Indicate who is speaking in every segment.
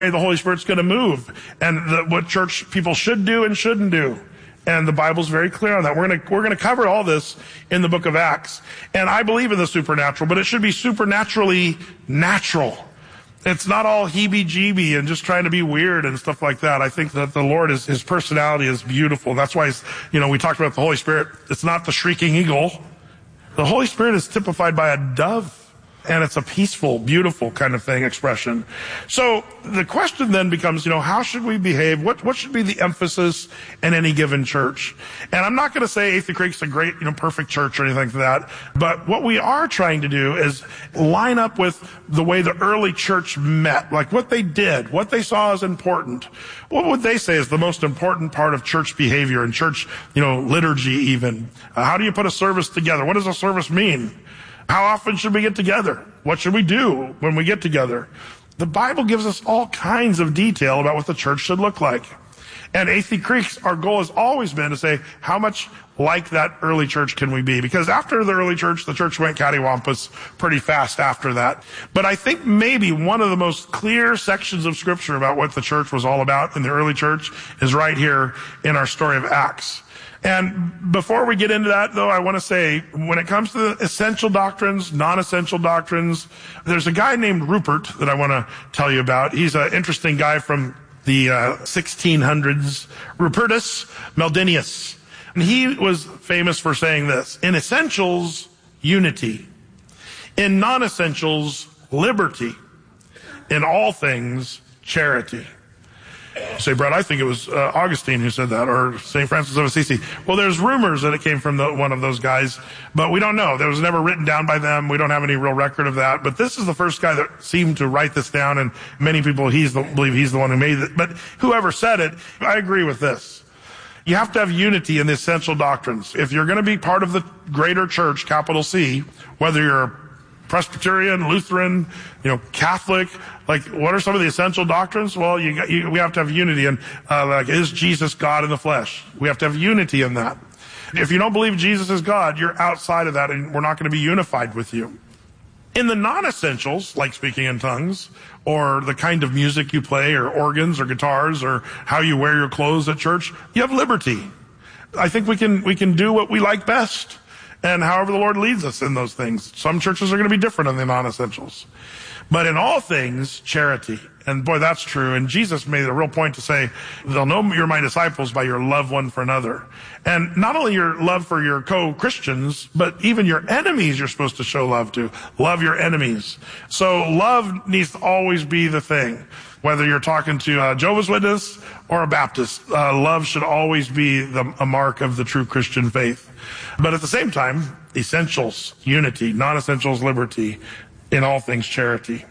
Speaker 1: The Holy Spirit's going to move, and what church people should do and shouldn't do. And the Bible's very clear on that. We're going to cover all this in the book of Acts. And I believe in the supernatural, but it should be supernaturally natural. It's not all heebie-jeebie and just trying to be weird and stuff like that. I think that the Lord his personality is beautiful. That's why we talked about the Holy Spirit. It's not the shrieking eagle. The Holy Spirit is typified by a dove. And it's a peaceful, beautiful kind of thing, expression. So the question then becomes, how should we behave? What should be the emphasis in any given church? And I'm not going to say Athey Creek's a great, perfect church or anything like that. But what we are trying to do is line up with the way the early church met, like what they did, what they saw as important. What would they say is the most important part of church behavior and church, liturgy even? How do you put a service together? What does a service mean? How often should we get together? What should we do when we get together? The Bible gives us all kinds of detail about what the church should look like. And Athey Creek's, our goal has always been to say, how much like that early church can we be? Because after the early church, the church went cattywampus pretty fast after that. But I think maybe one of the most clear sections of Scripture about what the church was all about in the early church is right here in our story of Acts. And before we get into that, though, I want to say, when it comes to the essential doctrines, non-essential doctrines, there's a guy named Rupert that I want to tell you about. He's an interesting guy from the 1600s, Rupertus Meldenius. And he was famous for saying this: in essentials, unity. In non-essentials, liberty. In all things, charity. Say, Brett, I think it was Augustine who said that, or St. Francis of Assisi. Well, there's rumors that it came from one of those guys, but we don't know. That was never written down by them. We don't have any real record of that. But this is the first guy that seemed to write this down, and many people believe he's the one who made it. But whoever said it, I agree with this. You have to have unity in the essential doctrines. If you're going to be part of the greater church, capital C, whether you're Presbyterian, Lutheran, Catholic, like, what are some of the essential doctrines? Well, we have to have unity. And, is Jesus God in the flesh? We have to have unity in that. If you don't believe Jesus is God, you're outside of that, and we're not going to be unified with you. In the non-essentials, like speaking in tongues, or the kind of music you play, or organs or guitars, or how you wear your clothes at church, you have liberty. I think we can do what we like best. And however the Lord leads us in those things. Some churches are going to be different in the non-essentials. But in all things, charity. And boy, that's true. And Jesus made a real point to say, they'll know you're my disciples by your love one for another. And not only your love for your co-Christians, but even your enemies you're supposed to show love to. Love your enemies. So love needs to always be the thing. Whether you're talking to a Jehovah's Witness or a Baptist, love should always be a mark of the true Christian faith. But at the same time, essentials, unity, non-essentials, liberty, in all things, charity.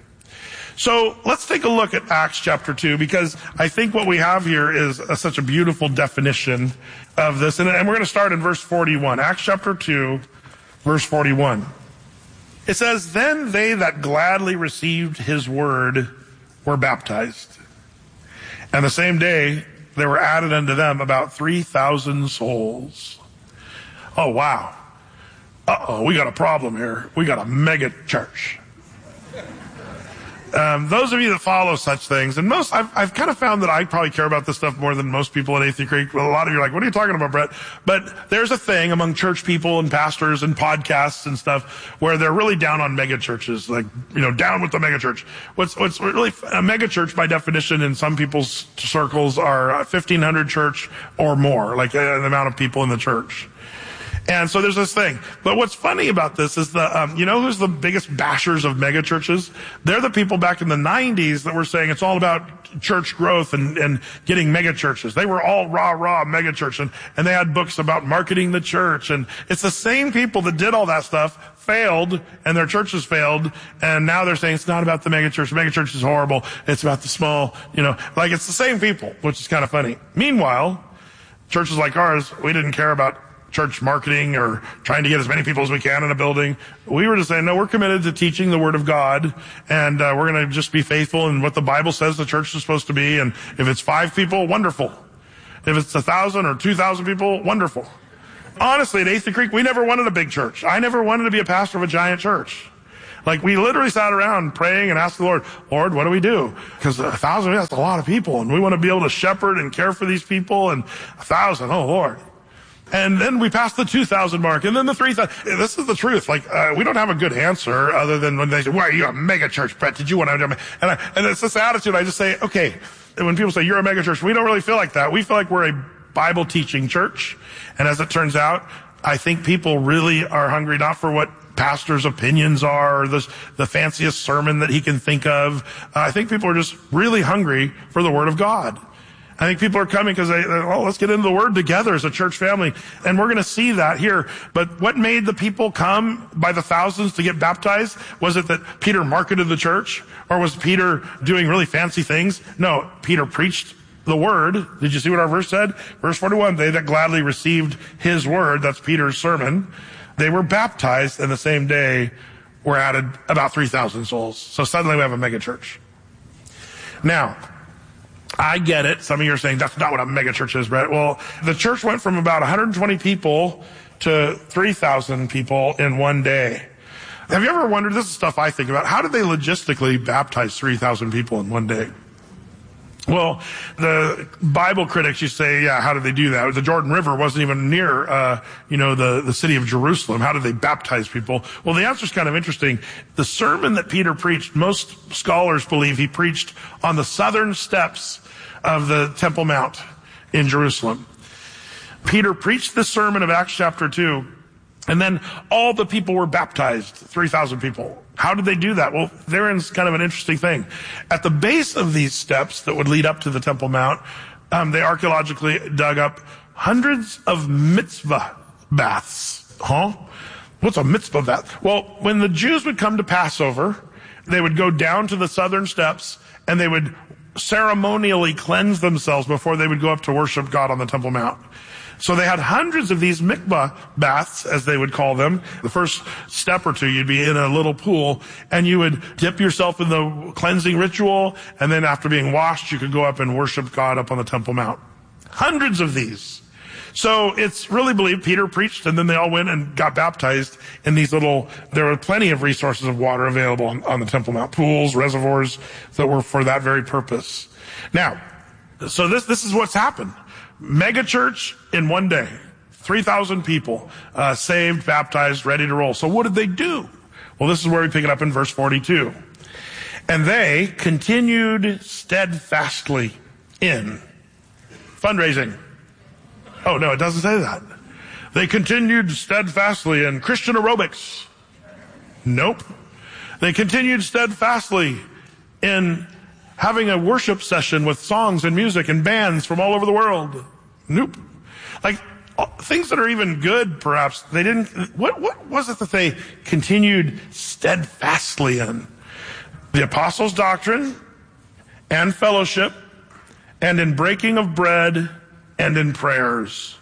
Speaker 1: So let's take a look at Acts chapter 2, because I think what we have here is such a beautiful definition of this. And we're going to start in verse 41. Acts chapter 2, verse 41. It says, "Then they that gladly received his word were baptized. And the same day there were added unto them about 3,000 souls." Oh, wow. We got a problem here. We got a mega church. Those of you that follow such things, and I've kind of found that I probably care about this stuff more than most people at Athey Creek. Well, a lot of you are like, what are you talking about, Brett? But there's a thing among church people and pastors and podcasts and stuff where they're really down on mega churches, like, down with the mega church. What's really a mega church by definition in some people's circles are 1,500 church or more, like the amount of people in the church. And so there's this thing. But what's funny about this is who's the biggest bashers of mega churches? They're the people back in the 90s that were saying it's all about church growth and getting mega churches. They were all rah mega church, and they had books about marketing the church. And it's the same people that did all that stuff, failed, and their churches failed, and now they're saying it's not about the mega church. The mega church is horrible. It's about the small, like it's the same people, which is kind of funny. Meanwhile, churches like ours, we didn't care about church marketing or trying to get as many people as we can in a building. We were just saying, no, we're committed to teaching the Word of God, and we're going to just be faithful in what the Bible says the church is supposed to be. And if it's 5 people, wonderful. If it's 1,000 or 2,000 people, wonderful. Honestly, at Athey Creek, we never wanted a big church. I never wanted to be a pastor of a giant church. Like, we literally sat around praying and asked the Lord, Lord, what do we do? Because 1,000, that's a lot of people, and we want to be able to shepherd and care for these people, and 1,000, oh Lord. And then we passed the 2,000 mark, and then the 3,000. This is the truth. Like, we don't have a good answer other than when they say, why are you a mega church, Brett? Did you want to? And it's this attitude. I just say, okay. And when people say you're a mega church, we don't really feel like that. We feel like we're a Bible teaching church. And as it turns out, I think people really are hungry not for what pastor's opinions are, or the fanciest sermon that he can think of. I think people are just really hungry for the Word of God. I think people are coming because let's get into the Word together as a church family. And we're going to see that here. But what made the people come by the thousands to get baptized? Was it that Peter marketed the church? Or was Peter doing really fancy things? No, Peter preached the Word. Did you see what our verse said? Verse 41, they that gladly received his word, that's Peter's sermon, they were baptized, and the same day were added about 3,000 souls. So suddenly we have a mega church. Now, I get it. Some of you are saying, that's not what a mega church is, Brett. Well, the church went from about 120 people to 3,000 people in one day. Have you ever wondered, this is stuff I think about, how did they logistically baptize 3,000 people in one day? Well, the Bible critics, you say, yeah, how did they do that? The Jordan River wasn't even near, the city of Jerusalem. How did they baptize people? Well, the answer is kind of interesting. The sermon that Peter preached, most scholars believe he preached on the southern steps of the Temple Mount in Jerusalem. Peter preached the sermon of Acts chapter 2, and then all the people were baptized, 3,000 people. How did they do that? Well, therein's kind of an interesting thing. At the base of these steps that would lead up to the Temple Mount, they archaeologically dug up hundreds of mitzvah baths. Huh? What's a mitzvah bath? Well, when the Jews would come to Passover, they would go down to the southern steps and they would ceremonially cleanse themselves before they would go up to worship God on the Temple Mount. So they had hundreds of these mikvah baths, as they would call them. The first step or two, you'd be in a little pool, and you would dip yourself in the cleansing ritual, and then after being washed, you could go up and worship God up on the Temple Mount. Hundreds of these. So it's really believed Peter preached, and then they all went and got baptized in these there were plenty of resources of water available on the Temple Mount. Pools, reservoirs that were for that very purpose. Now, so this is what's happened. Mega church in one day. 3,000 people saved, baptized, ready to roll. So what did they do? Well, this is where we pick it up in verse 42. And they continued steadfastly in fundraising. Oh, no, it doesn't say that. They continued steadfastly in Christian aerobics. Nope. They continued steadfastly in having a worship session with songs and music and bands from all over the world. Nope. Like, things that are even good, perhaps, they didn't, what was it that they continued steadfastly in? The apostles' doctrine and fellowship and in breaking of bread and in prayers.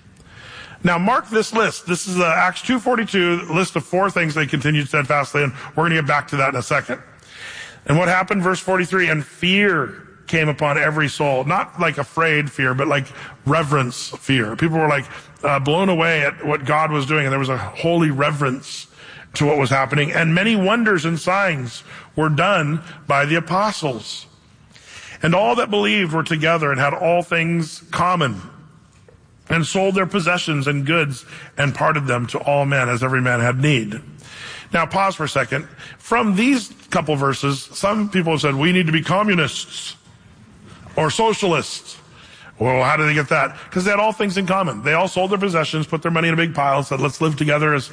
Speaker 1: Now mark this list. This is Acts 2:42, list of 4 things they continued steadfastly, and we're going to get back to that in a second. And what happened? Verse 43, and fear came upon every soul. Not like afraid fear, but like reverence fear. People were like blown away at what God was doing, and there was a holy reverence to what was happening. And many wonders and signs were done by the apostles. And all that believed were together and had all things common, and sold their possessions and goods and parted them to all men as every man had need. Now pause for a second. From these couple verses, some people have said we need to be communists or socialists. Well, how did they get that? Because they had all things in common. They all sold their possessions, put their money in a big pile, and said, let's live together as,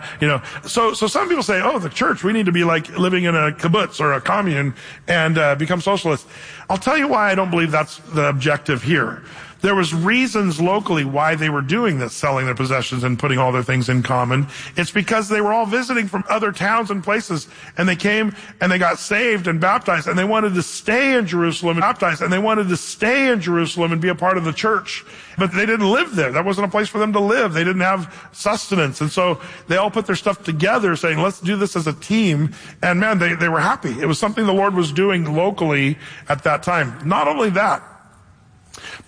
Speaker 1: So some people say, oh, the church, we need to be like living in a kibbutz or a commune and become socialists. I'll tell you why I don't believe that's the objective here. There was reasons locally why they were doing this, selling their possessions and putting all their things in common. It's because they were all visiting from other towns and places, and they came and they got saved and baptized, and they wanted to stay in Jerusalem and baptized, and they wanted to stay in Jerusalem and be a part of the church. But they didn't live there. That wasn't a place for them to live. They didn't have sustenance. And so they all put their stuff together saying, let's do this as a team. And man, they were happy. It was something the Lord was doing locally at that time. Not only that,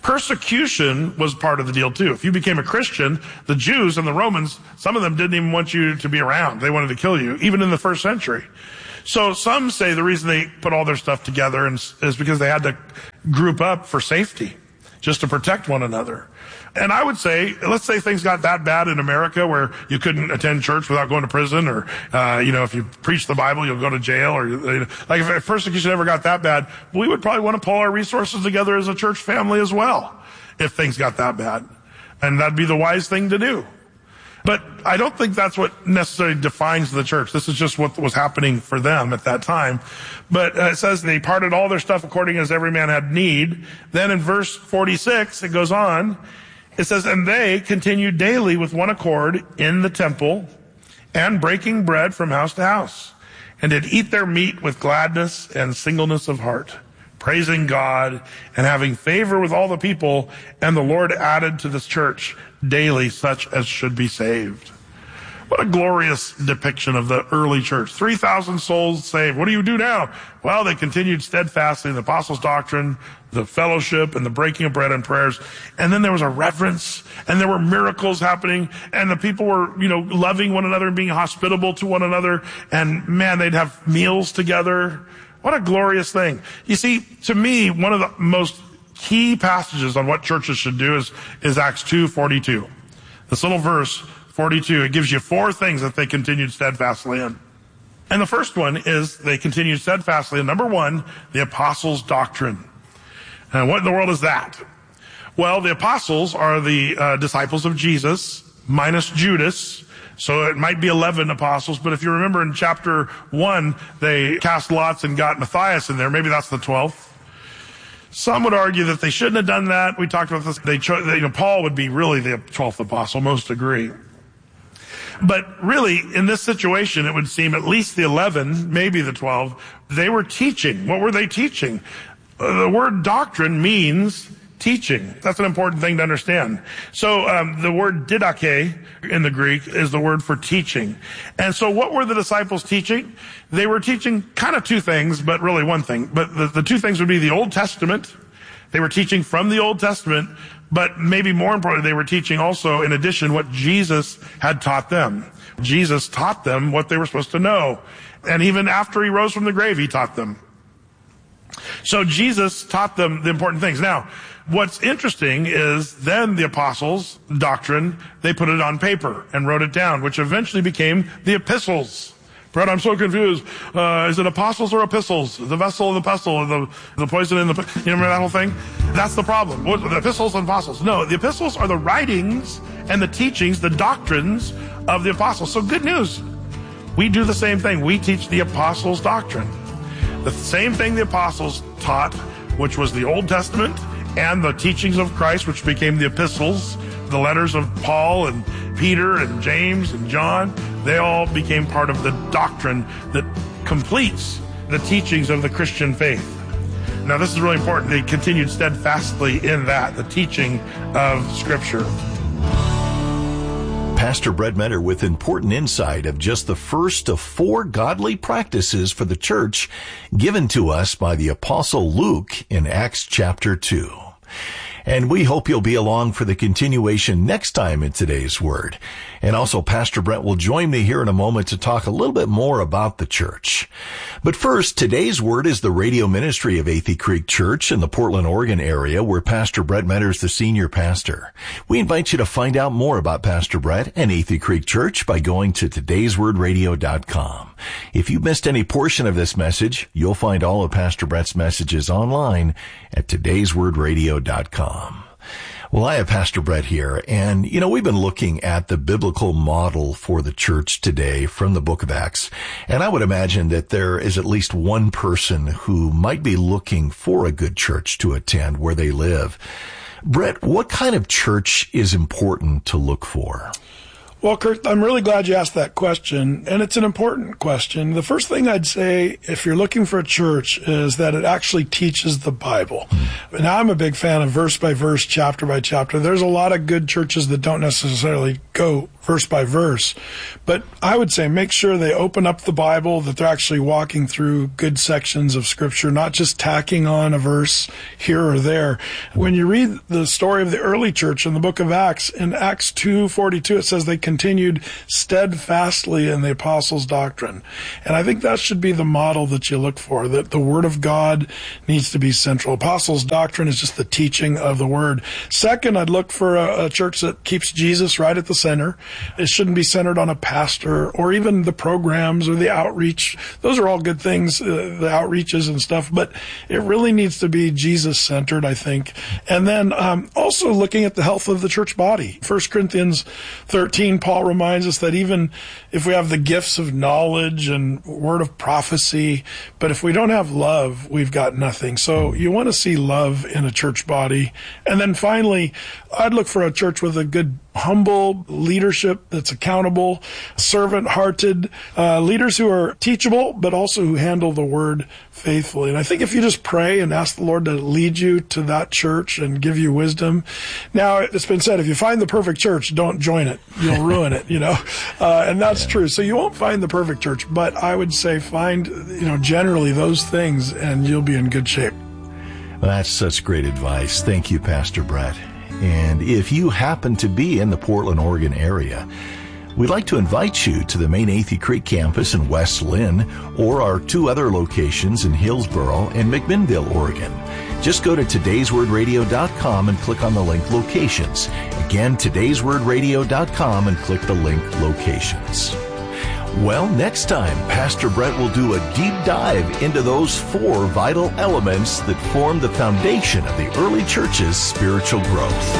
Speaker 1: Persecution was part of the deal too. If you became a Christian, the Jews and the Romans, some of them didn't even want you to be around. They wanted to kill you, even in the first century. So some say the reason they put all their stuff together is because they had to group up for safety, just to protect one another. And I would say, let's say things got that bad in America where you couldn't attend church without going to prison, or, if you preach the Bible, you'll go to jail, or, like if persecution ever got that bad, we would probably want to pull our resources together as a church family as well, if things got that bad. And that'd be the wise thing to do. But I don't think that's what necessarily defines the church. This is just what was happening for them at that time. But it says they parted all their stuff according as every man had need. Then in verse 46, it goes on. It says, and they continued daily with one accord in the temple and breaking bread from house to house, and did eat their meat with gladness and singleness of heart, praising God and having favor with all the people. And the Lord added to this church daily such as should be saved. What a glorious depiction of the early church. 3,000 souls saved. What do you do now? Well, they continued steadfastly in the apostles' doctrine, the fellowship, and the breaking of bread and prayers. And then there was a reverence, and there were miracles happening, and the people were, loving one another and being hospitable to one another. And man, they'd have meals together. What a glorious thing. You see, to me, one of the most key passages on what churches should do is Acts 2:42. This little verse, 42, it gives you 4 things that they continued steadfastly in. And the first one is they continued steadfastly in, number 1, the apostles' doctrine. And what in the world is that? Well, the apostles are the disciples of Jesus, minus Judas. So it might be 11 apostles, but if you remember in chapter 1, they cast lots and got Matthias in there. Maybe that's the 12th. Some would argue that they shouldn't have done that. We talked about this. Paul would be really the 12th apostle. Most agree. But really, in this situation, it would seem at least the 11, maybe the 12, they were teaching. What were they teaching? The word doctrine means teaching. That's an important thing to understand. So the word didache in the Greek is the word for teaching. And so what were the disciples teaching? They were teaching kind of 2 things, but really one thing. But the 2 things would be the Old Testament. They were teaching from the Old Testament, but maybe more importantly, they were teaching also, in addition, what Jesus had taught them. Jesus taught them what they were supposed to know. And even after he rose from the grave, he taught them. So Jesus taught them the important things. Now, what's interesting is then the apostles' doctrine, they put it on paper and wrote it down, which eventually became the epistles. Brett, I'm so confused. Is it apostles or epistles? The vessel and the pestle, the poison and the... You remember that whole thing? That's the problem. The epistles and apostles. No, the epistles are the writings and the teachings, the doctrines of the apostles. So good news. We do the same thing. We teach the apostles' doctrine. The same thing the apostles taught, which was the Old Testament and the teachings of Christ, which became the epistles, the letters of Paul and Peter and James and John. They all became part of the doctrine that completes the teachings of the Christian faith. Now, this is really important. They continued steadfastly in that, the teaching of Scripture.
Speaker 2: Pastor Brett Meador with important insight of just the first of 4 godly practices for the church given to us by the Apostle Luke in Acts chapter 2. And we hope you'll be along for the continuation next time in today's Word. And also, Pastor Brett will join me here in a moment to talk a little bit more about the church. But first, today's Word is the radio ministry of Athey Creek Church in the Portland, Oregon area, where Pastor Brett Meador is the senior pastor. We invite you to find out more about Pastor Brett and Athey Creek Church by going to todayswordradio.com. If you missed any portion of this message, you'll find all of Pastor Brett's messages online at todayswordradio.com. Well, I have Pastor Brett here, and, we've been looking at the biblical model for the church today from the book of Acts, and I would imagine that there is at least one person who might be looking for a good church to attend where they live. Brett, what kind of church is important to look for?
Speaker 3: Well, Kurt, I'm really glad you asked that question, and it's an important question. The first thing I'd say, if you're looking for a church, is that it actually teaches the Bible. Now, I'm a big fan of verse by verse, chapter by chapter. There's a lot of good churches that don't necessarily go verse by verse. But I would say make sure they open up the Bible, that they're actually walking through good sections of Scripture, not just tacking on a verse here or there. When you read the story of the early church in the book of Acts, in Acts 2:42, it says they continued steadfastly in the apostles' doctrine. And I think that should be the model that you look for, that the Word of God needs to be central. Apostles' doctrine is just the teaching of the Word. Second, I'd look for a church that keeps Jesus right at the center. It shouldn't be centered on a pastor or even the programs or the outreach. Those are all good things, the outreaches and stuff, but it really needs to be Jesus-centered, I think. And then also looking at the health of the church body. 1 Corinthians 13, Paul reminds us that even if we have the gifts of knowledge and word of prophecy, but if we don't have love, we've got nothing. So you want to see love in a church body. And then finally, I'd look for a church with a good, humble leadership that's accountable, servant-hearted, leaders who are teachable, but also who handle the word faithfully. And I think if you just pray and ask the Lord to lead you to that church and give you wisdom. Now, it's been said, if you find the perfect church, don't join it. You'll ruin it, and that's true. So you won't find the perfect church, but I would say find, generally those things, and you'll be in good shape.
Speaker 2: Well, that's such great advice. Thank you, Pastor Brett. And if you happen to be in the Portland, Oregon area, we'd like to invite you to the main Athey Creek campus in West Lynn or our 2 other locations in Hillsboro and McMinnville, Oregon. Just go to today'swordradio.com and click on the link Locations. Again, today'swordradio.com and click the link Locations. Well, next time, Pastor Brett will do a deep dive into those 4 vital elements that form the foundation of the early church's spiritual growth.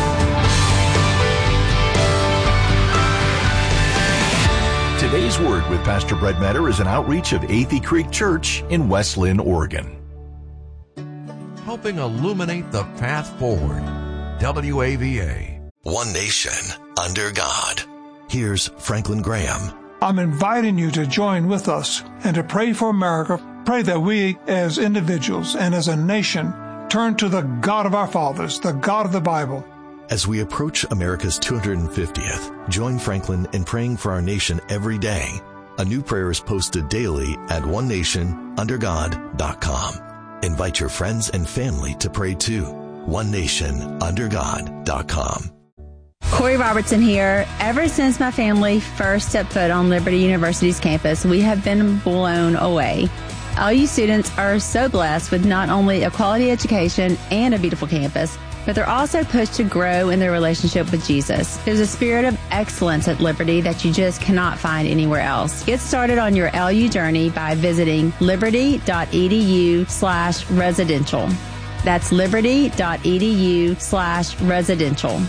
Speaker 2: Today's Word with Pastor Brett Metter is an outreach of Athey Creek Church in West Lynn, Oregon.
Speaker 4: Helping illuminate the path forward. WAVA.
Speaker 5: One nation under God. Here's Franklin Graham.
Speaker 6: I'm inviting you to join with us and to pray for America. Pray that we as individuals and as a nation turn to the God of our fathers, the God of the Bible.
Speaker 5: As we approach America's 250th, join Franklin in praying for our nation every day. A new prayer is posted daily at onenationundergod.com. Invite your friends and family to pray too. onenationundergod.com.
Speaker 7: Corey Robertson here. Ever since my family first stepped foot on Liberty University's campus, we have been blown away. LU students are so blessed with not only a quality education and a beautiful campus, but they're also pushed to grow in their relationship with Jesus. There's a spirit of excellence at Liberty that you just cannot find anywhere else. Get started on your LU journey by visiting liberty.edu/residential. That's liberty.edu/residential.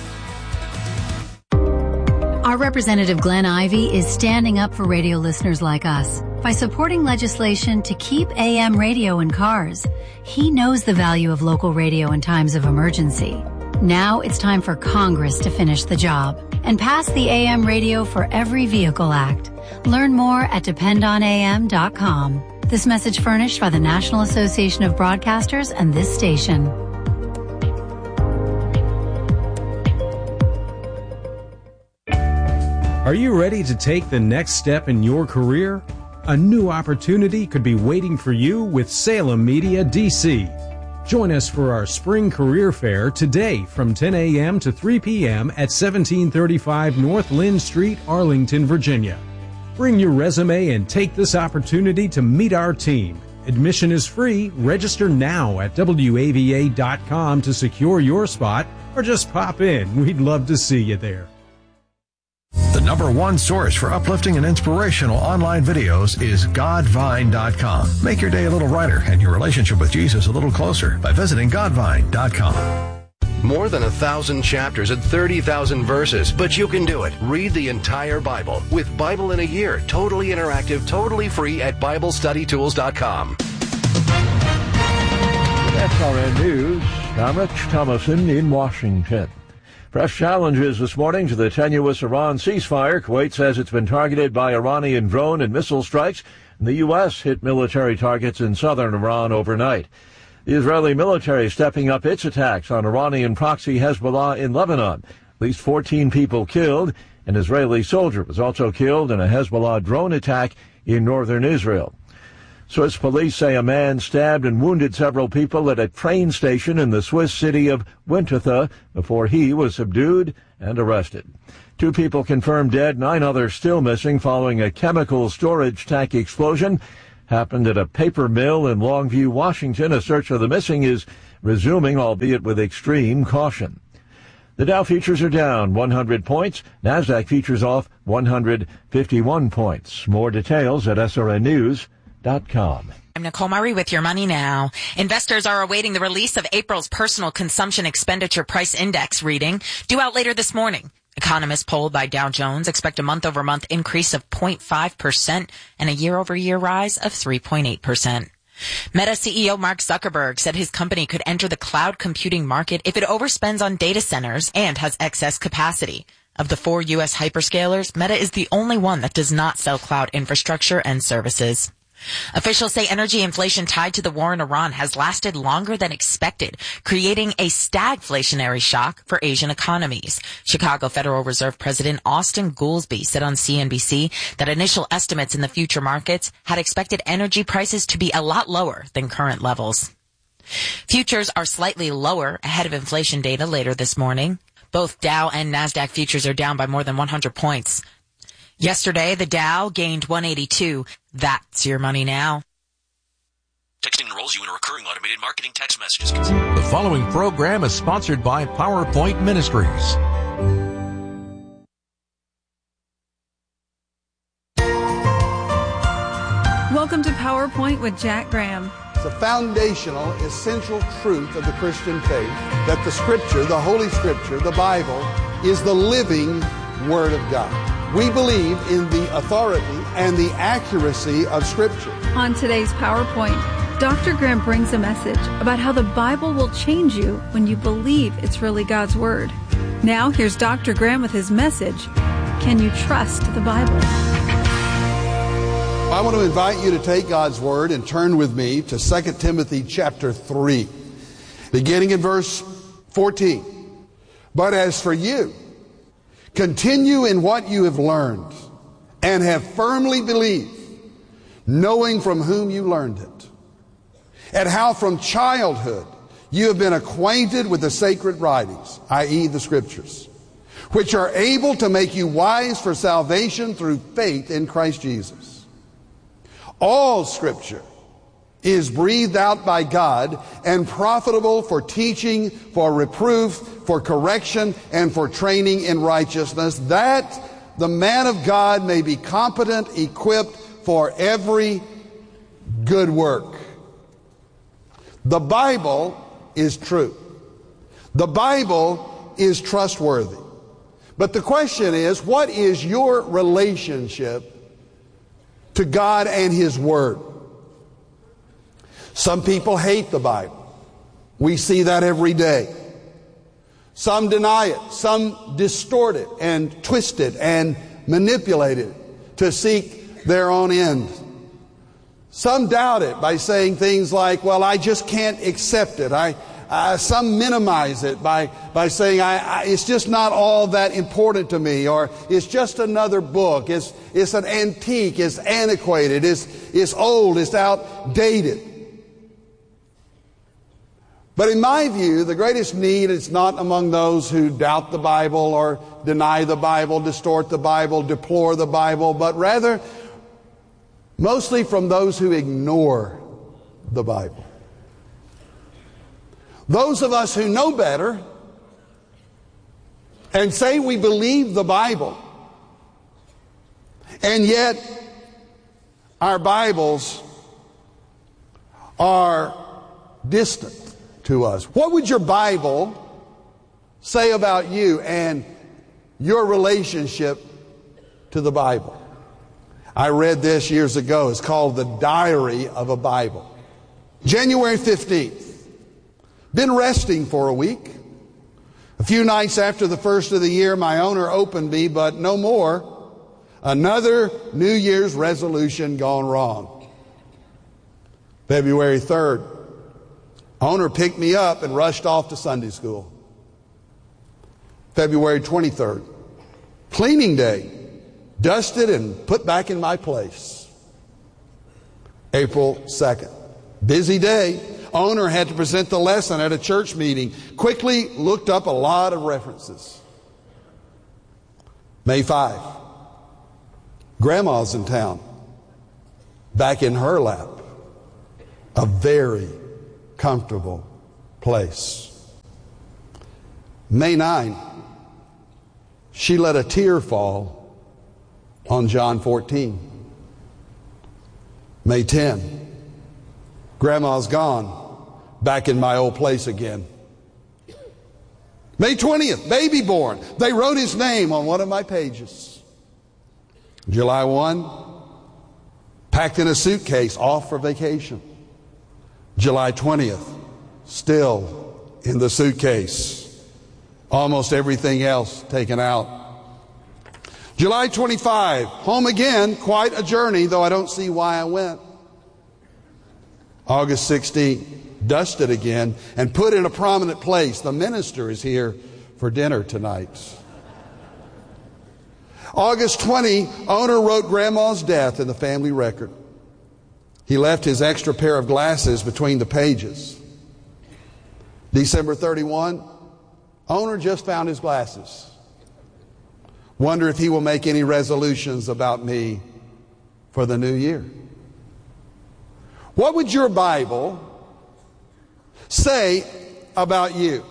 Speaker 8: Our Representative Glenn Ivey is standing up for radio listeners like us by supporting legislation to keep AM radio in cars. He knows the value of local radio in times of emergency. Now it's time for Congress to finish the job and pass the AM Radio for Every Vehicle Act. Learn more at dependonam.com. This message furnished by the National Association of Broadcasters and this station.
Speaker 9: Are you ready to take the next step in your career? A new opportunity could be waiting for you with Salem Media DC. Join us for our Spring Career Fair today from 10 a.m. to 3 p.m. at 1735 North Lynn Street, Arlington, Virginia. Bring your resume and take this opportunity to meet our team. Admission is free. Register now at WAVA.com to secure your spot, or just pop in. We'd love to see you there.
Speaker 10: The #1 source for uplifting and inspirational online videos is Godvine.com. Make your day a little brighter and your relationship with Jesus a little closer by visiting Godvine.com.
Speaker 11: More than 1,000 chapters and 30,000 verses, but you can do it. Read the entire Bible with Bible in a Year, totally interactive, totally free at BibleStudyTools.com.
Speaker 12: SRN News, I'm Rich Thomason in Washington. Fresh challenges this morning to the tenuous Iran ceasefire. Kuwait says it's been targeted by Iranian drone and missile strikes. The U.S. hit military targets in southern Iran overnight. The Israeli military stepping up its attacks on Iranian proxy Hezbollah in Lebanon. least 14 people killed. An Israeli soldier was also killed in a Hezbollah drone attack in northern Israel. Swiss police say a man stabbed and wounded several people at a train station in the Swiss city of Winterthur before he was subdued and arrested. 2 people confirmed dead, 9 others still missing following a chemical storage tank explosion. Happened at a paper mill in Longview, Washington. A search for the missing is resuming, albeit with extreme caution. The Dow futures are down 100 points. NASDAQ futures off 151 points. More details at srnnews.com.
Speaker 13: I'm Nicole Murray with Your Money Now. Investors are awaiting the release of April's Personal Consumption Expenditure Price Index reading, due out later this morning. Economists polled by Dow Jones expect a month-over-month increase of 0.5% and a year-over-year rise of 3.8%. Meta CEO Mark Zuckerberg said his company could enter the cloud computing market if it overspends on data centers and has excess capacity. Of the 4 U.S. hyperscalers, Meta is the only one that does not sell cloud infrastructure and services. Officials say energy inflation tied to the war in Iran has lasted longer than expected, creating a stagflationary shock for Asian economies. Chicago Federal Reserve President Austin Goolsbee said on CNBC that initial estimates in the future markets had expected energy prices to be a lot lower than current levels. Futures are slightly lower ahead of inflation data later this morning. Both Dow and NASDAQ futures are down by more than 100 points. Yesterday, the Dow gained 182. That's Your Money Now.
Speaker 14: Texting enrolls you in a recurring automated marketing text messages.
Speaker 4: The following program is sponsored by PowerPoint Ministries.
Speaker 15: Welcome to PowerPoint with Jack Graham.
Speaker 16: It's a foundational, essential truth of the Christian faith that the Scripture, the Holy Scripture, the Bible, is the living Word of God. We believe in the authority and the accuracy of Scripture.
Speaker 15: On today's PowerPoint, Dr. Graham brings a message about how the Bible will change you when you believe it's really God's Word. Now, here's Dr. Graham with his message, Can You Trust the Bible?
Speaker 16: I want to invite you to take God's Word and turn with me to 2 Timothy chapter 3, beginning in verse 14. But as for you, continue in what you have learned and have firmly believed, knowing from whom you learned it, and how from childhood you have been acquainted with the sacred writings, i.e. the Scriptures, which are able to make you wise for salvation through faith in Christ Jesus. All Scripture is breathed out by God and profitable for teaching, for reproof, for correction, and for training in righteousness, that the man of God may be competent, equipped for every good work. The Bible is true. The Bible is trustworthy. But the question is, what is your relationship to God and His Word? Some people hate the Bible. We see that every day. Some deny it. Some distort it and twist it and manipulate it to seek their own end. Some doubt it by saying things like, well, I just can't accept it. Some minimize it by saying, it's just not all that important to me, or it's just another book. It's an antique. It's antiquated. It's old. It's outdated. But in my view, the greatest need is not among those who doubt the Bible or deny the Bible, distort the Bible, deplore the Bible, but rather mostly from those who ignore the Bible. Those of us who know better and say we believe the Bible, and yet our Bibles are distant to us. What would your Bible say about you and your relationship to the Bible? I read this years ago. It's called The Diary of a Bible. January 15th. Been resting for a week. A few nights after the first of the year, my owner opened me, but no more. Another New Year's resolution gone wrong. February 3rd. Owner picked me up and rushed off to Sunday school. February 23rd. Cleaning day. Dusted and put back in my place. April 2nd. Busy day. Owner had to present the lesson at a church meeting. Quickly looked up a lot of references. May 5. Grandma's in town. Back in her lap. A very comfortable place. May 9. She let a tear fall on John 14. May 10. Grandma's gone. Back in my old place again. May 20th, baby born. They wrote his name on one of my pages. July 1, packed in a suitcase, off for vacation. July 20th, still in the suitcase. Almost everything else taken out. July 25, home again, quite a journey, though I don't see why I went. August 16th, dusted again and put in a prominent place. The minister is here for dinner tonight. August 20, owner wrote Grandma's death in the family record. He left his extra pair of glasses between the pages. December 31, owner just found his glasses. Wonder if he will make any resolutions about me for the new year. What would your Bible say about you?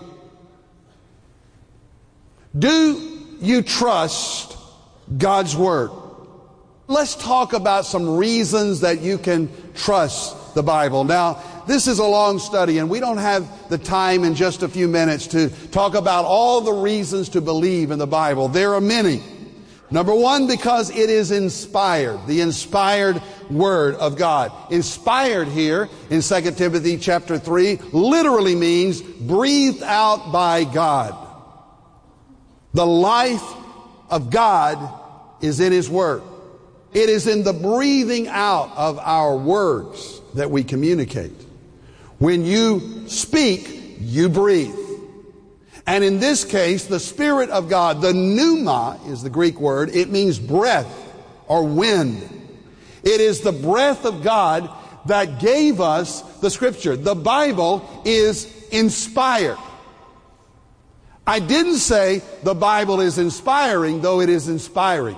Speaker 16: Do you trust God's Word? Let's talk about some reasons that you can trust the Bible. Now, this is a long study, and we don't have the time in just a few minutes to talk about all the reasons to believe in the Bible. There are many. Number one, because it is inspired, the inspired Word of God. Inspired here in 2 Timothy chapter 3 literally means breathed out by God. The life of God is in His Word. It is in the breathing out of our words that we communicate. When you speak, you breathe. And in this case, the Spirit of God, the pneuma is the Greek word. It means breath or wind. It is the breath of God that gave us the Scripture. The Bible is inspired. I didn't say the Bible is inspiring, though it is inspiring.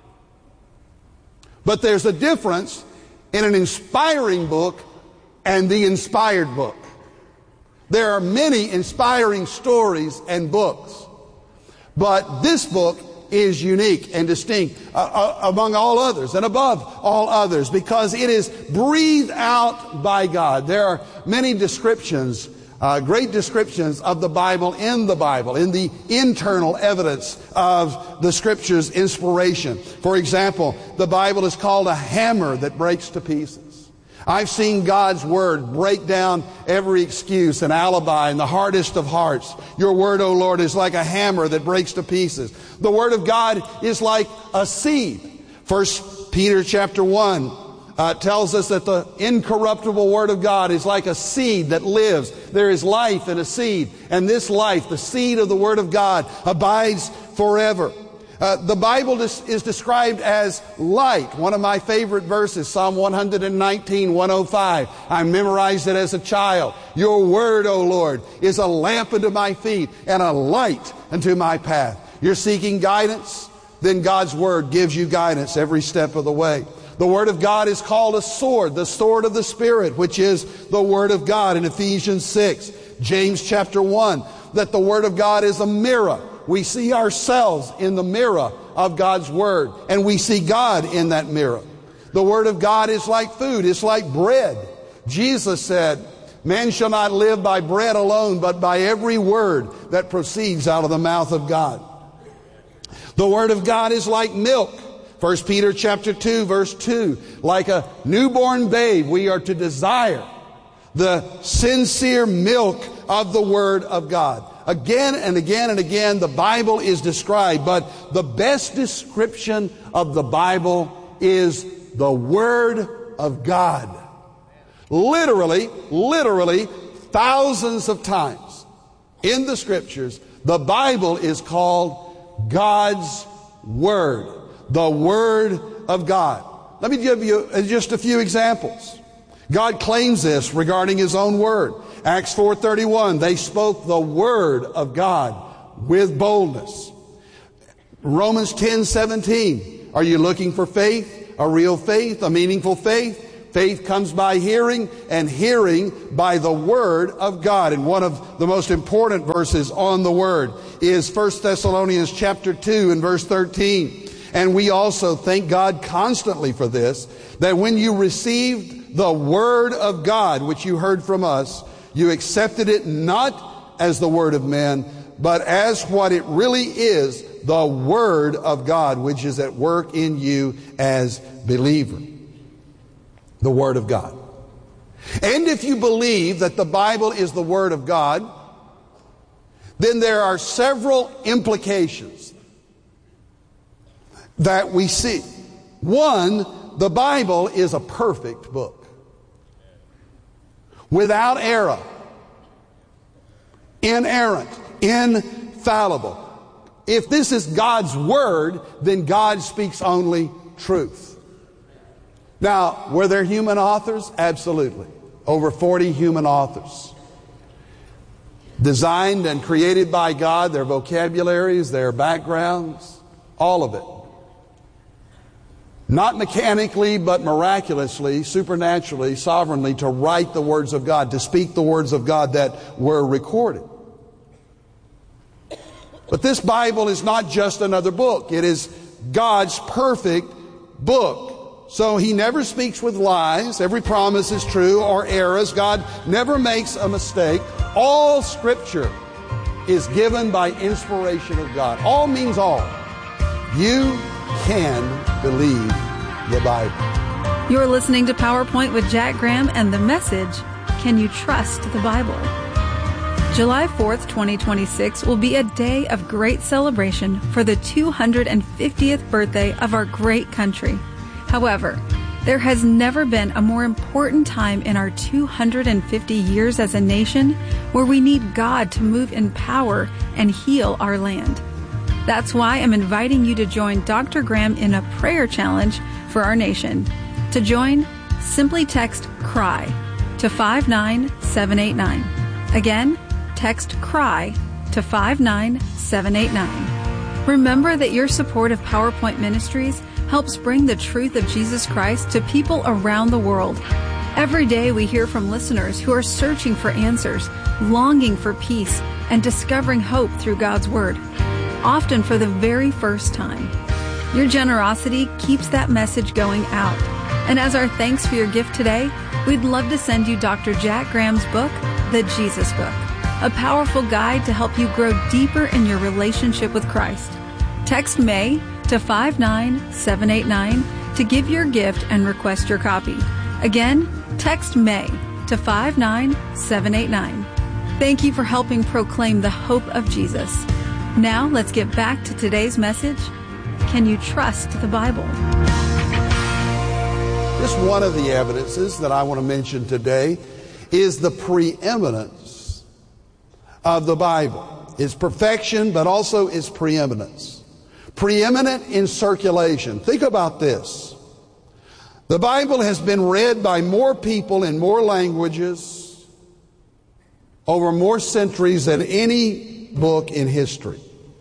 Speaker 16: But there's a difference in an inspiring book and the inspired book. There are many inspiring stories and books, but this book is unique and distinct among all others and above all others because it is breathed out by God. There are many descriptions, great descriptions of the Bible, in the internal evidence of the Scripture's inspiration. For example, the Bible is called a hammer that breaks to pieces. I've seen God's Word break down every excuse and alibi in the hardest of hearts. Your Word, O Lord, is like a hammer that breaks to pieces. The Word of God is like a seed. 1 Peter chapter 1 tells us that the incorruptible Word of God is like a seed that lives. There is life in a seed, and this life, the seed of the Word of God, abides forever. The Bible is described as light. One of my favorite verses, Psalm 119, 105. I memorized it as a child. Your Word, O Lord, is a lamp unto my feet and a light unto my path. You're seeking guidance? Then God's Word gives you guidance every step of the way. The Word of God is called a sword, the sword of the Spirit, which is the Word of God in Ephesians 6. James chapter 1, that the Word of God is a mirror. We see ourselves in the mirror of God's Word, and we see God in that mirror. The Word of God is like food. It's like bread. Jesus said, man shall not live by bread alone, but by every word that proceeds out of the mouth of God. The Word of God is like milk. 1 Peter chapter 2, verse 2. Like a newborn babe, we are to desire the sincere milk of the Word of God. Again and again and again, the Bible is described, but the best description of the Bible is the Word of God. Literally, thousands of times in the Scriptures, the Bible is called God's Word. The Word of God. Let me give you just a few examples. God claims this regarding His own Word. Acts 4:31, they spoke the Word of God with boldness. Romans 10:17, are you looking for faith? A real faith, a meaningful faith? Faith comes by hearing, and hearing by the Word of God. And one of the most important verses on the Word is 1 Thessalonians chapter 2 and verse 13. And we also thank God constantly for this, that when you received the Word of God, which you heard from us, you accepted it not as the word of men, but as what it really is, the Word of God, which is at work in you as believer. The Word of God. And if you believe that the Bible is the Word of God, then there are several implications that we see. One, the Bible is a perfect book. Without error. Inerrant. Infallible. If this is God's Word, then God speaks only truth. Now, were there human authors? Absolutely. Over 40 human authors. Designed and created by God, their vocabularies, their backgrounds, all of it. Not mechanically, but miraculously, supernaturally, sovereignly, to write the words of God, to speak the words of God that were recorded. But this Bible is not just another book. It is God's perfect book. So He never speaks with lies. Every promise is true or errors. God never makes a mistake. All Scripture is given by inspiration of God. All means all. You can believe the Bible.
Speaker 15: You're listening to PowerPoint with Jack Graham and the message, Can You Trust the Bible? July 4th, 2026 will be a day of great celebration for the 250th birthday of our great country. However, there has never been a more important time in our 250 years as a nation where we need God to move in power and heal our land. That's why I'm inviting you to join Dr. Graham in a prayer challenge for our nation. To join, simply text CRY to 59789. Again, text CRY to 59789. Remember that your support of PowerPoint Ministries helps bring the truth of Jesus Christ to people around the world. Every day we hear from listeners who are searching for answers, longing for peace, and discovering hope through God's Word, often for the very first time. Your generosity keeps that message going out. And as our thanks for your gift today, we'd love to send you Dr. Jack Graham's book, The Jesus Book, a powerful guide to help you grow deeper in your relationship with Christ. Text May to 59789 to give your gift and request your copy. Again, text May to 59789. Thank you for helping proclaim the hope of Jesus. Now let's get back to today's message. Can you trust the Bible?
Speaker 16: Just one of the evidences that I want to mention today is the preeminence of the Bible. Its perfection, but also its preeminence. Preeminent in circulation. Think about this. The Bible has been read by more people in more languages over more centuries than any book in history.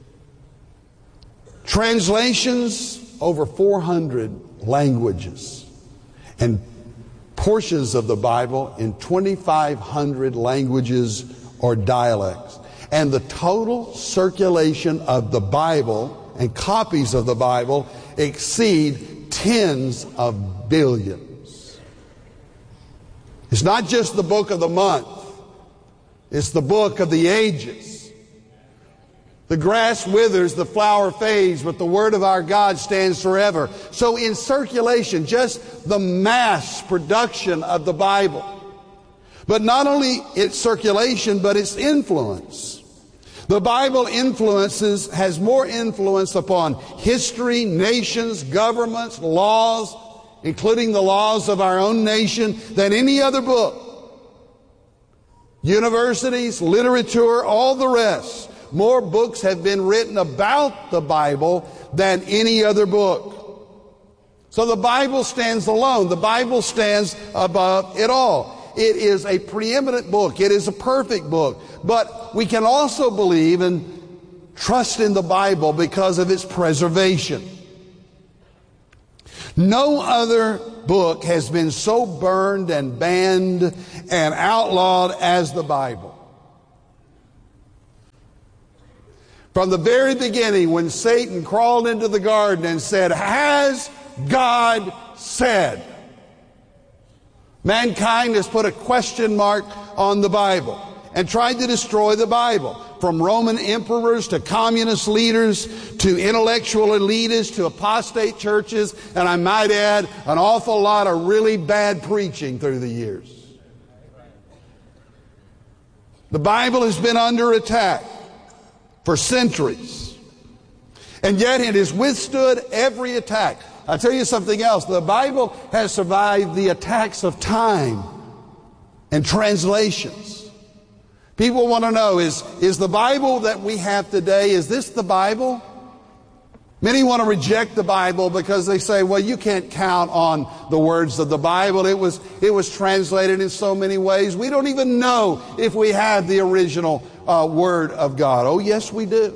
Speaker 16: Translations over 400 languages. And portions of the Bible in 2,500 languages or dialects. And the total circulation of the Bible and copies of the Bible exceed tens of billions. It's not just the book of the month. It's the book of the ages. The grass withers, the flower fades, but the word of our God stands forever. So in circulation, just the mass production of the Bible. But not only its circulation, but its influence. The Bible has more influence upon history, nations, governments, laws, including the laws of our own nation, than any other book. universities, literature, all the rest. More books have been written about the Bible than any other book. So the Bible stands alone. The Bible stands above it all. It is a preeminent book. It is a perfect book. But we can also believe and trust in the Bible because of its preservation. No other book has been so burned and banned and outlawed as the Bible. From the very beginning, when Satan crawled into the garden and said, "Has God said?" mankind has put a question mark on the Bible and tried to destroy the Bible. From Roman emperors to communist leaders to intellectual elitists to apostate churches, and I might add, an awful lot of really bad preaching through the years. The Bible has been under attack for centuries, and yet it has withstood every attack. I'll tell you something else. The Bible has survived the attacks of time and translations. People want to know, is the Bible that we have today, is this the Bible? Many want to reject the Bible because they say, well, you can't count on the words of the Bible. It was translated in so many ways. We don't even know if we have the original Word of God. Oh, yes, we do.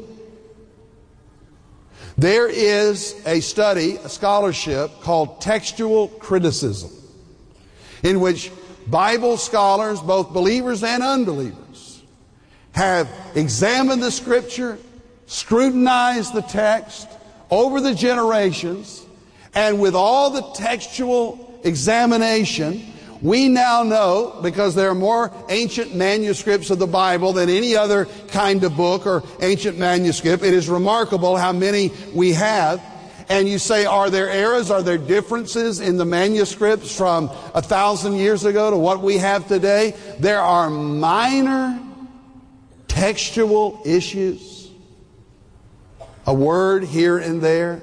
Speaker 16: There is a study, a scholarship called textual criticism, in which Bible scholars, both believers and unbelievers, have examined the Scripture, scrutinized the text over the generations, and with all the textual examination, we now know, because there are more ancient manuscripts of the Bible than any other kind of book or ancient manuscript. It is remarkable how many we have. And you say, are there errors? Are there differences in the manuscripts from 1,000 years ago to what we have today? There are minor textual issues, a word here and there.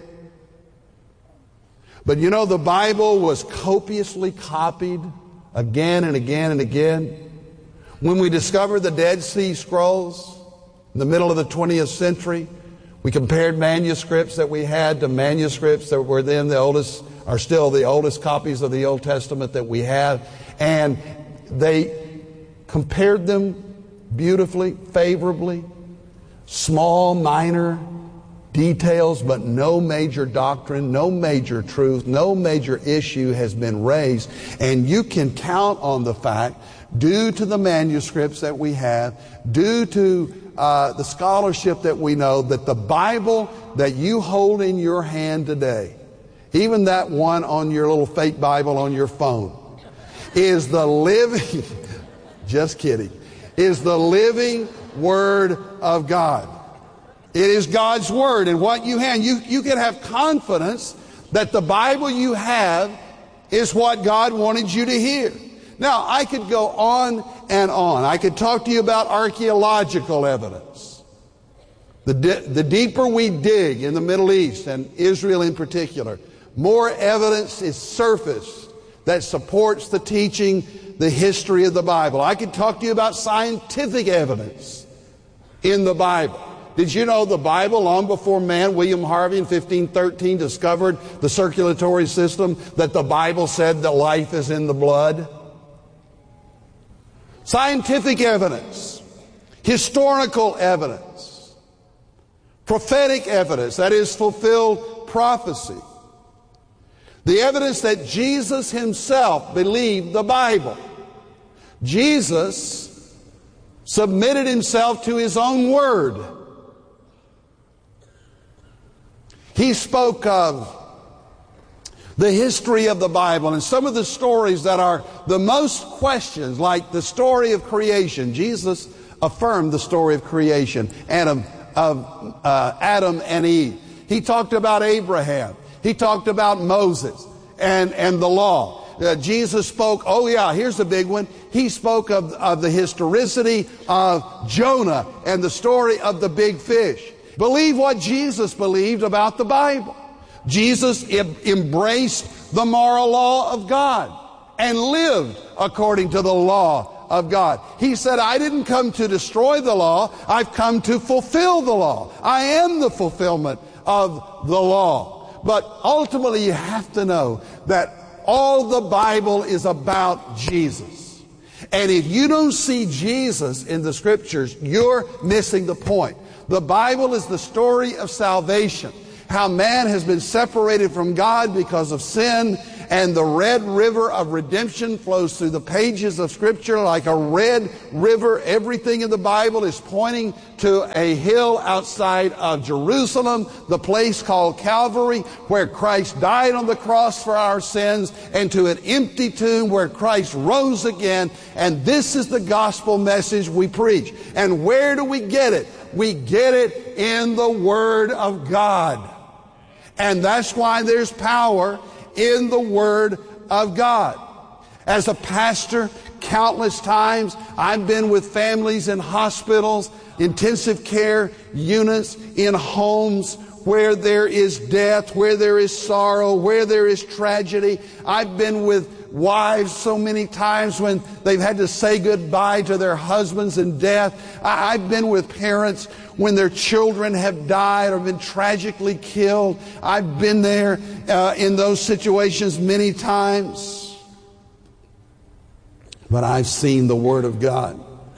Speaker 16: But you know, the Bible was copiously copied again and again and again. When we discovered the Dead Sea Scrolls in the middle of the 20th century, we compared manuscripts that we had to manuscripts that were then are still the oldest copies of the Old Testament that we have. And they compared them beautifully, favorably, small, minor details, but no major doctrine, no major truth, no major issue has been raised. And you can count on the fact, due to the manuscripts that we have, due to the scholarship that we know, that the Bible that you hold in your hand today, even that one on your little fake Bible on your phone, is the living, just kidding, is the living Word of God. It is God's Word, and what you have, you can have confidence that the Bible you have is what God wanted you to hear. Now, I could go on and on. I could talk to you about archaeological evidence. The deeper we dig in the Middle East, and Israel in particular, more evidence is surfaced that supports the teaching, the history of the Bible. I could talk to you about scientific evidence in the Bible. Did you know the Bible, long before man, William Harvey in 1513 discovered the circulatory system, that the Bible said that life is in the blood? Scientific evidence, historical evidence, prophetic evidence, that is fulfilled prophecy. The evidence that Jesus himself believed the Bible. Jesus submitted himself to his own word. He spoke of the history of the Bible and some of the stories that are the most questioned, like the story of creation. Jesus affirmed the story of creation, Adam and Eve. He talked about Abraham. He talked about Moses and the law. Jesus spoke, here's the big one. He spoke of the historicity of Jonah and the story of the big fish. Believe what Jesus believed about the Bible. Jesus embraced the moral law of God and lived according to the law of God. He said, I didn't come to destroy the law. I've come to fulfill the law. I am the fulfillment of the law. But ultimately, you have to know that all the Bible is about Jesus. And if you don't see Jesus in the Scriptures, you're missing the point. The Bible is the story of salvation. How man has been separated from God because of sin, and the red river of redemption flows through the pages of Scripture like a red river. Everything in the Bible is pointing to a hill outside of Jerusalem, the place called Calvary, where Christ died on the cross for our sins, and to an empty tomb where Christ rose again. And this is the gospel message we preach. And where do we get it? We get it in the Word of God. And that's why there's power in the Word of God. As a pastor, countless times I've been with families in hospitals, intensive care units, in homes where there is death, where there is sorrow, where there is tragedy. I've been with wives so many times when they've had to say goodbye to their husbands in death. I've been with parents when their children have died or been tragically killed. I've been there in those situations many times. But I've seen the Word of God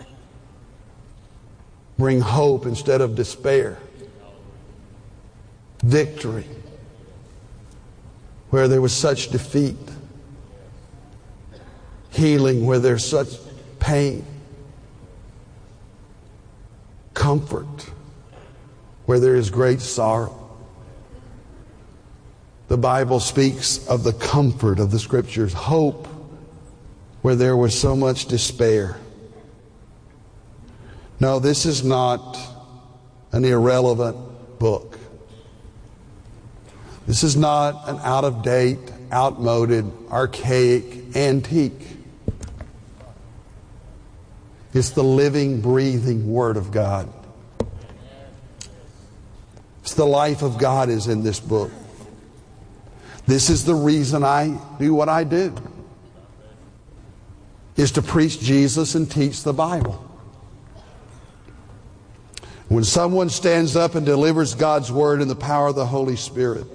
Speaker 16: bring hope instead of despair, victory where there was such defeat, healing where there's such pain, comfort where there is great sorrow. The Bible speaks of the comfort of the Scriptures, hope where there was so much despair. No, this is not an irrelevant book. This is not an out-of-date, outmoded, archaic, antique. It's the living, breathing Word of God. It's the life of God is in this book. This is the reason I do what I do, is to preach Jesus and teach the Bible. When someone stands up and delivers God's Word in the power of the Holy Spirit,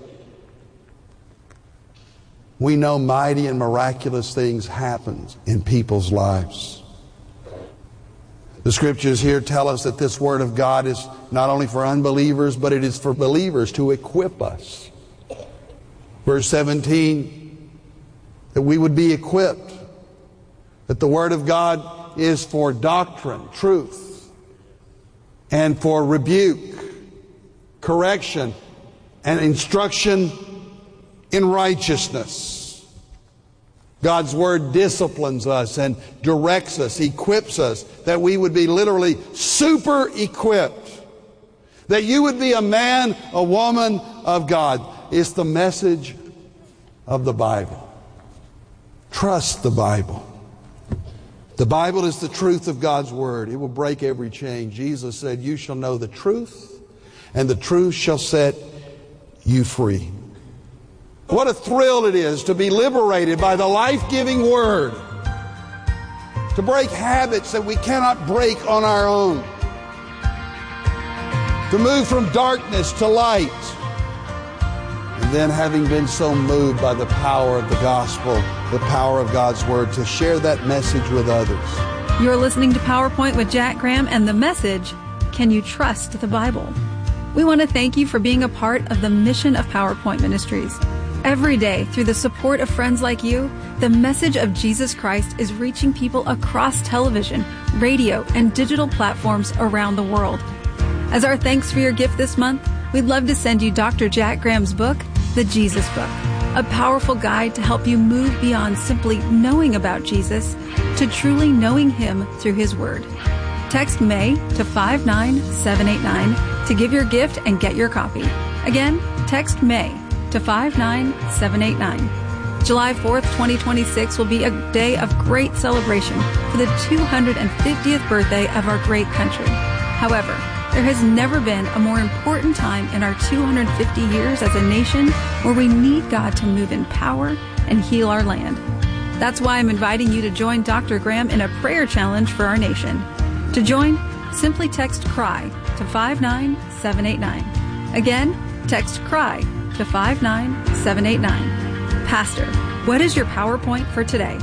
Speaker 16: we know mighty and miraculous things happen in people's lives. The Scriptures here tell us that this Word of God is not only for unbelievers, but it is for believers to equip us. Verse 17, that we would be equipped, that the Word of God is for doctrine, truth, and for rebuke, correction, and instruction in righteousness. God's Word disciplines us and directs us, equips us, that we would be literally super equipped. That you would be a man, a woman of God. It's the message of the Bible. Trust the Bible. The Bible is the truth of God's Word. It will break every chain. Jesus said, you shall know the truth, and the truth shall set you free. What a thrill it is to be liberated by the life-giving Word. To break habits that we cannot break on our own. To move from darkness to light. And then, having been so moved by the power of the gospel, the power of God's Word, to share that message with others.
Speaker 15: You're listening to PowerPoint with Jack Graham and the message, Can You Trust the Bible? We want to thank you for being a part of the mission of PowerPoint Ministries. Every day, through the support of friends like you, the message of Jesus Christ is reaching people across television, radio, and digital platforms around the world. As our thanks for your gift this month, we'd love to send you Dr. Jack Graham's book, The Jesus Book, a powerful guide to help you move beyond simply knowing about Jesus to truly knowing Him through His Word. Text MAY to 59789 to give your gift and get your copy. Again, text MAY to 59789. July 4th, 2026 will be a day of great celebration for the 250th birthday of our great country. However, there has never been a more important time in our 250 years as a nation where we need God to move in power and heal our land. That's why I'm inviting you to join Dr. Graham in a prayer challenge for our nation. To join, simply text CRY to 59789. Again, text CRY to 59789. Pastor, what is your PowerPoint for today?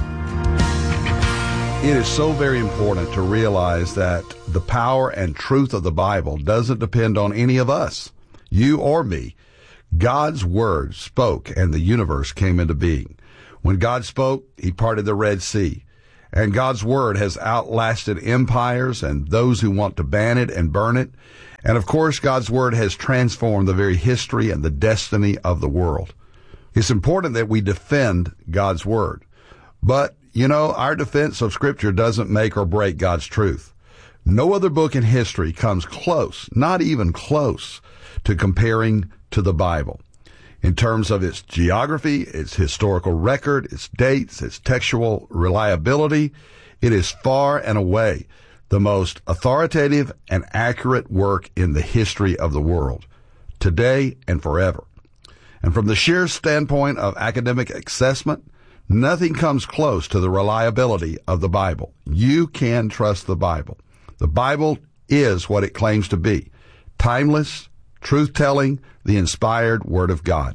Speaker 16: It is so very important to realize that the power and truth of the Bible doesn't depend on any of us, you or me. God's Word spoke and the universe came into being. When God spoke, He parted the Red Sea. And God's Word has outlasted empires and those who want to ban it and burn it. And of course, God's Word has transformed the very history and the destiny of the world. It's important that we defend God's Word. But, our defense of Scripture doesn't make or break God's truth. No other book in history comes close, not even close, to comparing to the Bible. In terms of its geography, its historical record, its dates, its textual reliability, it is far and away the most authoritative and accurate work in the history of the world, today and forever. And from the sheer standpoint of academic assessment, nothing comes close to the reliability of the Bible. You can trust the Bible. The Bible is what it claims to be: timeless, truth-telling, the inspired Word of God.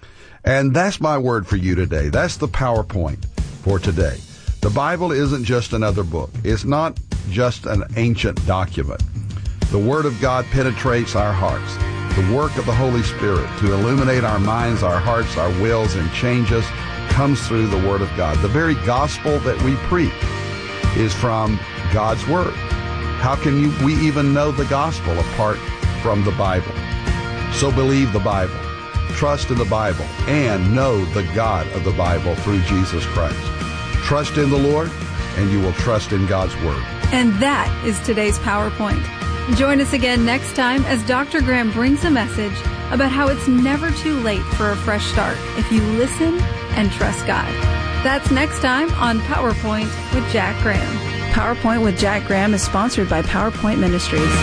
Speaker 16: And that's my word for you today. That's the PowerPoint for today. The Bible isn't just another book. It's not just an ancient document. The Word of God penetrates our hearts. The work of the Holy Spirit to illuminate our minds, our hearts, our wills, and change us comes through the Word of God. The very gospel that we preach is from God's Word. How can we even know the gospel apart from the Bible? So believe the Bible, trust in the Bible, and know the God of the Bible through Jesus Christ. Trust in the Lord, and you will trust in God's Word.
Speaker 15: And that is today's PowerPoint. Join us again next time as Dr. Graham brings a message about how it's never too late for a fresh start if you listen and trust God. That's next time on PowerPoint with Jack Graham.
Speaker 7: PowerPoint with Jack Graham is sponsored by PowerPoint Ministries.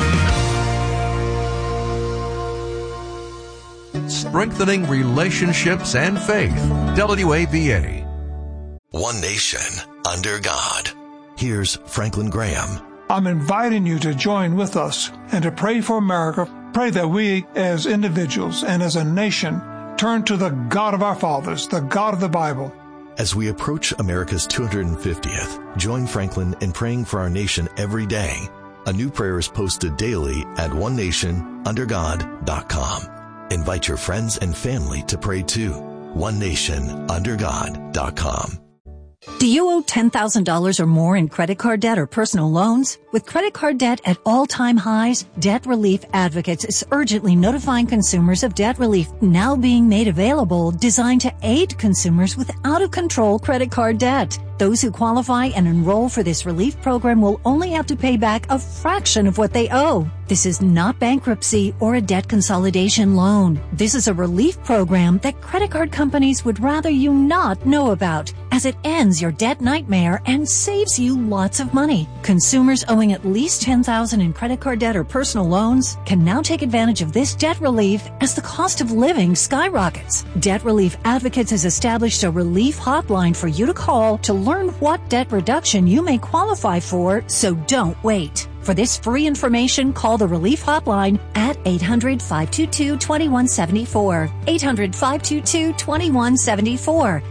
Speaker 4: Strengthening relationships and faith. WAVA.
Speaker 5: One nation under God. Here's Franklin Graham.
Speaker 6: I'm inviting you to join with us and to pray for America. Pray that we as individuals and as a nation turn to the God of our fathers, the God of the Bible.
Speaker 5: As we approach America's 250th, join Franklin in praying for our nation every day. A new prayer is posted daily at onenationundergod.com. Invite your friends and family to pray too. onenationundergod.com.
Speaker 17: Do you owe $10,000 or more in credit card debt or personal loans? With credit card debt at all-time highs, Debt Relief Advocates is urgently notifying consumers of debt relief now being made available, designed to aid consumers with out-of-control credit card debt. Those who qualify and enroll for this relief program will only have to pay back a fraction of what they owe. This is not bankruptcy or a debt consolidation loan. This is a relief program that credit card companies would rather you not know about, as it ends your debt nightmare and saves you lots of money. Consumers owing at least $10,000 in credit card debt or personal loans can now take advantage of this debt relief as the cost of living skyrockets. Debt Relief Advocates has established a relief hotline for you to call to learn what debt reduction you may qualify for, so don't wait. For this free information, call the Relief Hotline at 800-522-2174. 800-522-2174.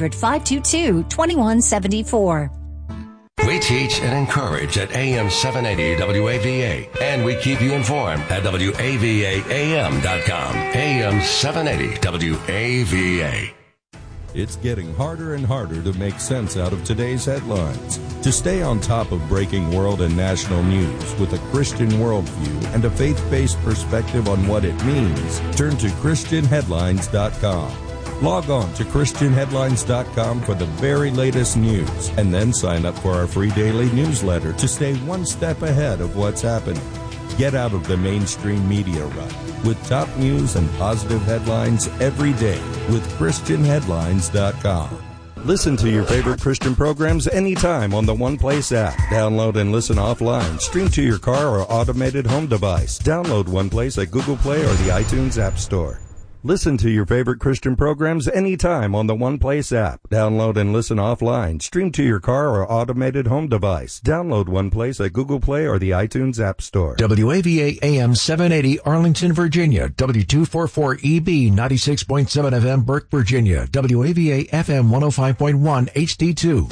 Speaker 17: 800-522-2174.
Speaker 18: We teach and encourage at AM 780 WAVA, and we keep you informed at WAVAAM.com. AM 780 WAVA.
Speaker 19: It's getting harder and harder to make sense out of today's headlines. To stay on top of breaking world and national news with a Christian worldview and a faith-based perspective on what it means, turn to ChristianHeadlines.com. Log on to ChristianHeadlines.com for the very latest news, and then sign up for our free daily newsletter to stay one step ahead of what's happening. Get out of the mainstream media rut with top news and positive headlines every day with ChristianHeadlines.com. Listen to your favorite Christian programs anytime on the One Place app. Download and listen offline. Stream to your car or automated home device. Download One Place at Google Play or the iTunes App Store. Listen to your favorite Christian programs anytime on the One Place app. Download and listen offline. Stream to your car or automated home device. Download One Place at Google Play or the iTunes App Store.
Speaker 4: WAVA AM 780 Arlington, Virginia. W244EB 96.7 FM Burke, Virginia. WAVA FM 105.1 HD2.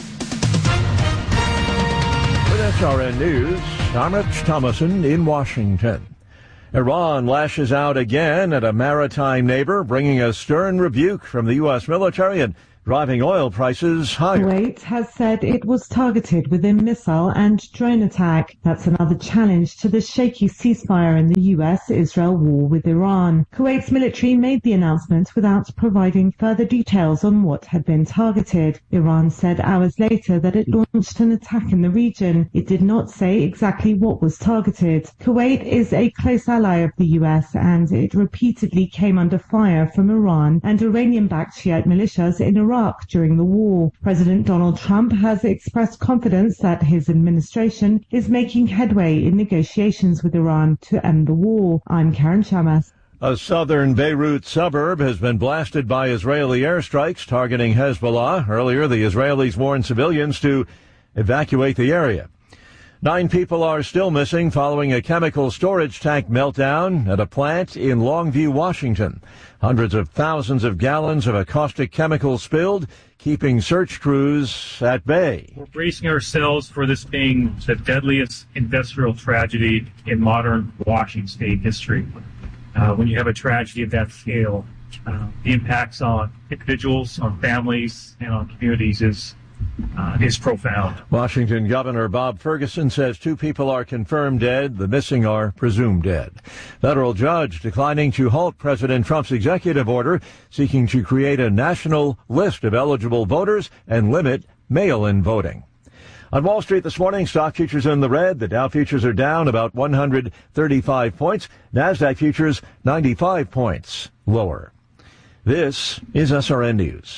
Speaker 12: With SRN News, I'm Rich Thomason in Washington. Iran lashes out again at a maritime neighbor, bringing a stern rebuke from the U.S. military and driving oil prices higher.
Speaker 20: Kuwait has said it was targeted with a missile and drone attack. That's another challenge to the shaky ceasefire in the U.S.-Israel war with Iran. Kuwait's military made the announcement without providing further details on what had been targeted. Iran said hours later that it launched an attack in the region. It did not say exactly what was targeted. Kuwait is a close ally of the U.S. and it repeatedly came under fire from Iran and Iranian-backed Shiite militias in Iraq during the war. President Donald Trump has expressed confidence that his administration is making headway in negotiations with Iran to end the war. I'm Karen Shamas.
Speaker 12: A southern Beirut suburb has been blasted by Israeli airstrikes targeting Hezbollah. Earlier, the Israelis warned civilians to evacuate the area. 9 people are still missing following a chemical storage tank meltdown at a plant in Longview, Washington. Hundreds of thousands of gallons of a caustic chemical spilled, keeping search crews at bay.
Speaker 21: We're bracing ourselves for this being the deadliest industrial tragedy in modern Washington state history. When you have a tragedy of that scale, the impacts on individuals, on families, and on communities is profound.
Speaker 12: Washington Governor Bob Ferguson says 2 people are confirmed dead. The missing are presumed dead. Federal judge declining to halt President Trump's executive order seeking to create a national list of eligible voters and limit mail-in voting. On Wall Street this morning, stock futures in the red. The Dow futures are down about 135 points. NASDAQ futures 95 points lower. This is SRN News.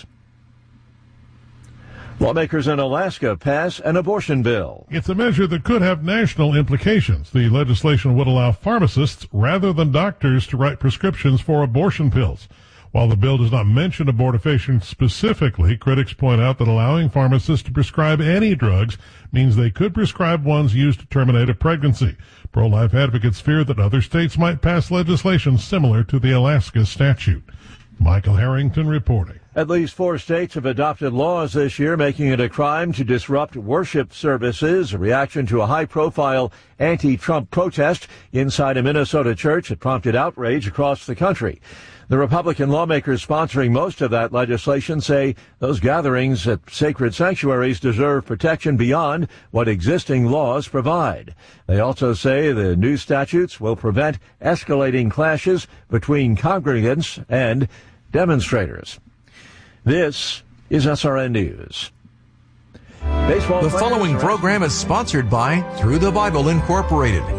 Speaker 12: Lawmakers in Alaska pass an abortion bill.
Speaker 22: It's a measure that could have national implications. The legislation would allow pharmacists rather than doctors to write prescriptions for abortion pills. While the bill does not mention abortifacient specifically, critics point out that allowing pharmacists to prescribe any drugs means they could prescribe ones used to terminate a pregnancy. Pro-life advocates fear that other states might pass legislation similar to the Alaska statute. Michael Harrington reporting.
Speaker 12: At least 4 states have adopted laws this year making it a crime to disrupt worship services, a reaction to a high-profile anti-Trump protest inside a Minnesota church that prompted outrage across the country. The Republican lawmakers sponsoring most of that legislation say those gatherings at sacred sanctuaries deserve protection beyond what existing laws provide. They also say the new statutes will prevent escalating clashes between congregants and demonstrators. This is SRN News.
Speaker 4: The following program is sponsored by Through the Bible Incorporated,